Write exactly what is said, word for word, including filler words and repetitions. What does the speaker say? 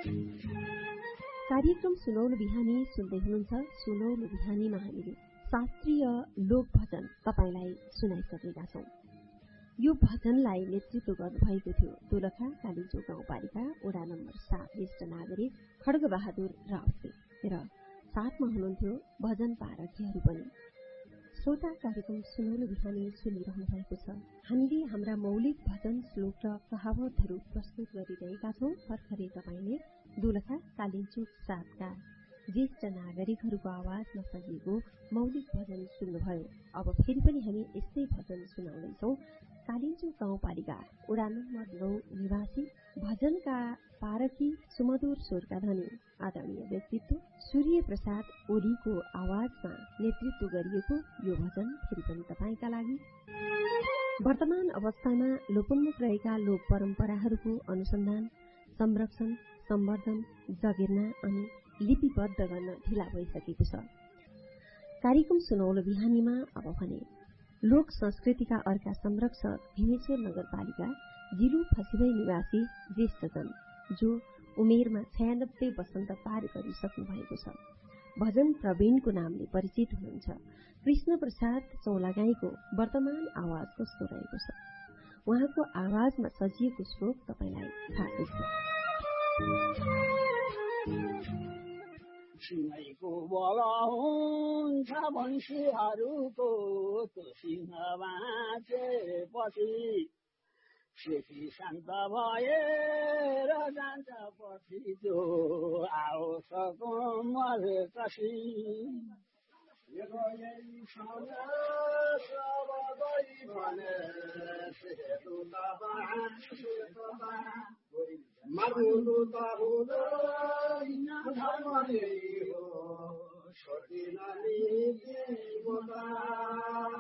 कार्यक्रम सुनौलो बिहानी सुन्दै हुनुहुन्छ। सुनौलो बिहानीमा हामीले शास्त्रीय लोक भजन तपाईलाई सुनाइसकेका छौं। यो भजनलाई नेतृत्व गर्नुभएको थियो दोलखा कालिचोक गाउँपालिका वडा नम्बर सात ज्येष्ठ नागरिक खड्ग बहादुर राउतले र साथमा हुनुहुन्थ्यो भजन पारखीहरू पनि। श्रोता, कार्यक्रम सुनौलो बिहानी सुनिरहनु भएको छ। हामीले हाम्रा मौलिक भजन श्लोक र कहावतहरू प्रस्तुत गरिरहेका छौं। भर्खरै तपाईँले दोलखा कालिचोक सातका ज्येष्ठ नागरिकहरूको आवाजमा सजिएको मौलिक भजन सुन्नुभयो। अब फेरि पनि हामी यस्तै भजन सुनाउँदैछौं। कालिचोक गाउँपालिका वडा नम्बर नौ निवासी भजनका पारखी सुमधुर स्वरका धनी आदरणीय व्यक्तित्व सूर्य प्रसाद ओलीको आवाजमा नेतृत्व गरिएको यो भजन फेरि पनि तपाईँका लागि। वर्तमान अवस्थामा लोपोन्मुख रहेका लोक परम्पराहरूको अनुसन्धान, संरक्षण, सम्वर्धन, जगेर्ना अनि लिपिबद्ध गर्न ढिला भइसकेको छ। कार्यक्रम सुनौलो बिहानीमा अब भने लोक संस्कृतिका अर्का संरक्षक भीमेश्वर नगरपालिका जिलु फसिबै निवासी ज्येष्ठजन जो उमेरमा छयानब्बे वसन्त पार गरिसक्नु भएको छ, भजन प्रवीणको नामले परिचित हुनुहुन्छ। कृष्ण प्रसाद चौलागाईको वर्तमान आवाज कस्तो रहेको छ, उहाँको आवाजमा सजिएको श्लोक तपाईँलाई थाहा छ। सिंहैको बल हुन्छ भन्सीहरूको त्यो सिंह बाँचेपछि सेती शान्त भएर जान्छ पछि त्यो आओसको मर्कसी मधुलु त हुँदैन धर्मले हो छोटी नली गोता